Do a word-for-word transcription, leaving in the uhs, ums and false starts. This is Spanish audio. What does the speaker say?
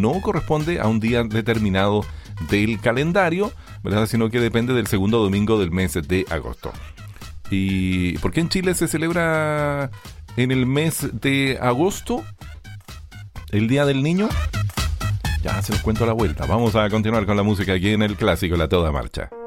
no corresponde a un día determinado del calendario, ¿verdad? Sino que depende del segundo domingo del mes de agosto. ¿Y por qué en Chile se celebra en el mes de agosto el Día del Niño? Ya se los cuento a la vuelta. Vamos a continuar con la música aquí en el Clásico La Toda Marcha.